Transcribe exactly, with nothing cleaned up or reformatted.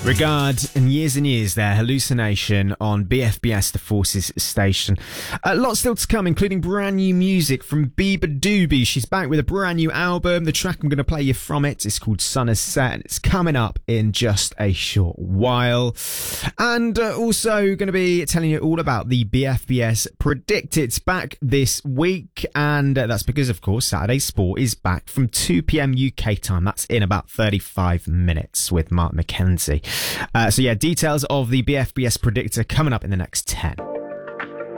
Regard and Years and Years there, Hallucination on B F B S, the Forces station. A lot still to come, including brand new music from Bieber Doobie. She's back with a brand new album. The track I'm going to play you from it is called Sun Has Set, and it's coming up in just a short while. And uh, also going to be telling you all about the B F B S Predict. It's back this week, and uh, that's because, of course, Saturday Sport is back from two p.m. U K time. That's in about thirty-five minutes with Mark McKenzie. Uh, so yeah, details of the B F B S Predictor coming up in the next ten.